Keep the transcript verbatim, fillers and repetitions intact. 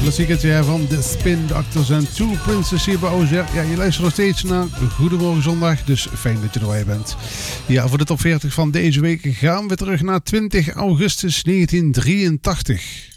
klassiekertje van The Spin Doctors en Two Princes hier bij O Z R. Ja, je luistert nog steeds naar Goedemorgen Zondag, dus fijn dat je erbij bent. Ja, voor de top veertig van deze week gaan we terug naar twintig augustus negentien drieëntachtig.